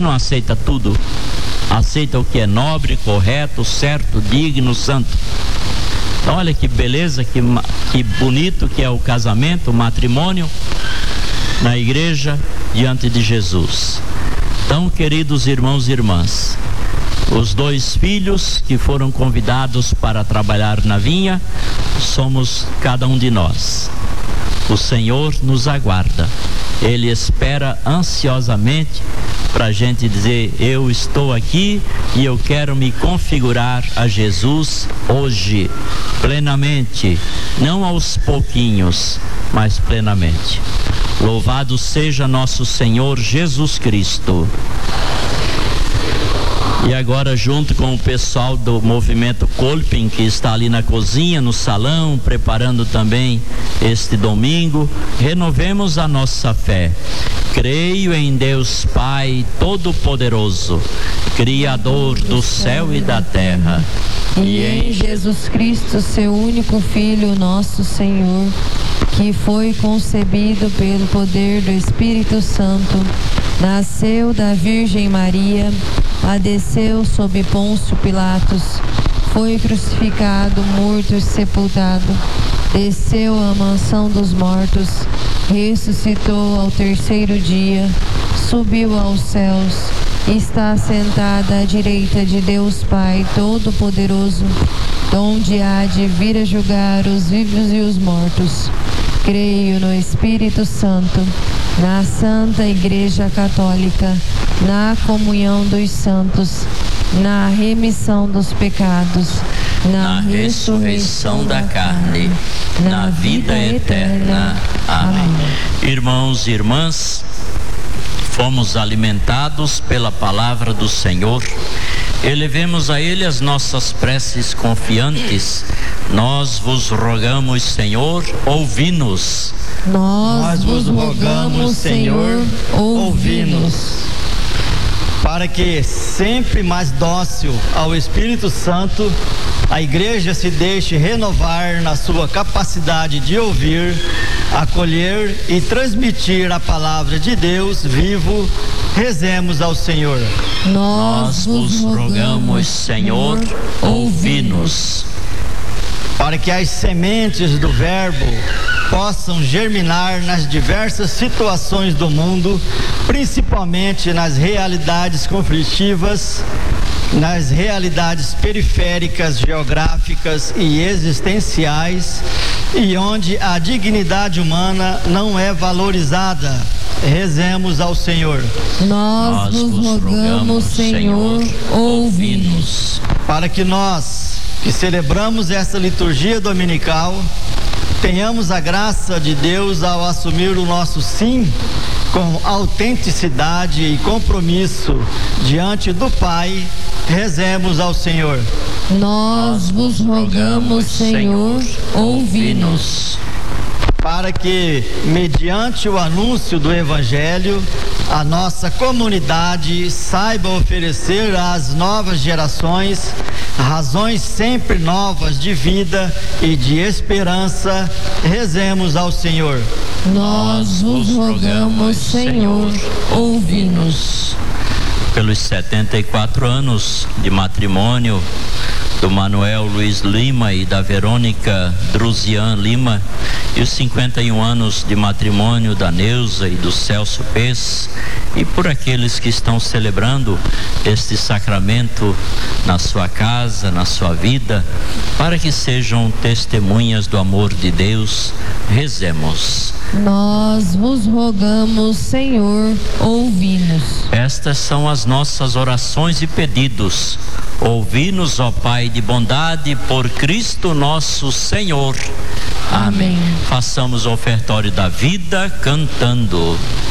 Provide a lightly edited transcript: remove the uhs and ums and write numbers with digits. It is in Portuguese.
não aceita tudo, aceita o que é nobre, correto, certo, digno, santo. Então, olha que beleza, que bonito que é o casamento, o matrimônio na igreja diante de Jesus. Então, queridos irmãos e irmãs, os 2 filhos que foram convidados para trabalhar na vinha, somos cada um de nós. O Senhor nos aguarda, Ele espera ansiosamente para a gente dizer: eu estou aqui e eu quero me configurar a Jesus hoje, plenamente, não aos pouquinhos, mas plenamente. Louvado seja nosso Senhor Jesus Cristo. E agora, junto com o pessoal do movimento Colping, que está ali na cozinha, no salão, preparando também este domingo, renovemos a nossa fé. Creio em Deus Pai Todo-Poderoso, Criador do céu e da terra, e em Jesus Cristo, seu único Filho, nosso Senhor, que foi concebido pelo poder do Espírito Santo, nasceu da Virgem Maria, padeceu sob Pôncio Pilatos, foi crucificado, morto e sepultado, desceu à mansão dos mortos, ressuscitou ao 3º dia, subiu aos céus, está sentado à direita de Deus Pai Todo-Poderoso, donde há de vir a julgar os vivos e os mortos. Creio no Espírito Santo, na Santa Igreja Católica, na comunhão dos santos, na remissão dos pecados, na ressurreição da carne, na vida eterna. Amém. Irmãos e irmãs, fomos alimentados pela palavra do Senhor. Elevemos a Ele as nossas preces confiantes. Nós vos rogamos, Senhor, ouvi-nos. Nós vos rogamos, Senhor, ouvi-nos. Para que, sempre mais dócil ao Espírito Santo, a Igreja se deixe renovar na sua capacidade de ouvir, acolher e transmitir a palavra de Deus vivo, rezemos ao Senhor. Nós vos rogamos, Senhor, ouvi-nos. Para que as sementes do Verbo possam germinar nas diversas situações do mundo, principalmente nas realidades conflitivas, nas realidades periféricas, geográficas e existenciais, e onde a dignidade humana não é valorizada. Rezemos ao Senhor. Nós vos rogamos, Senhor, ouvi-nos. Para que nós, que celebramos esta liturgia dominical, tenhamos a graça de Deus ao assumir o nosso sim com autenticidade e compromisso diante do Pai, rezemos ao Senhor. Nós vos rogamos, Senhor, ouvi-nos. Para que, mediante o anúncio do Evangelho, a nossa comunidade saiba oferecer às novas gerações razões sempre novas de vida e de esperança, rezemos ao Senhor. Nós vos rogamos, Senhor, ouvi-nos. Pelos 74 anos de matrimônio do Manuel Luiz Lima e da Verônica Druzian Lima, e os 51 anos de matrimônio da Neuza e do Celso Pes, e por aqueles que estão celebrando este sacramento na sua casa, na sua vida, para que sejam testemunhas do amor de Deus, rezemos. Nós vos rogamos, Senhor, ouvi-nos. Estas são as nossas orações e pedidos. Ouvi-nos, ó Pai de bondade, por Cristo nosso Senhor. Amém. Façamos o ofertório da vida cantando.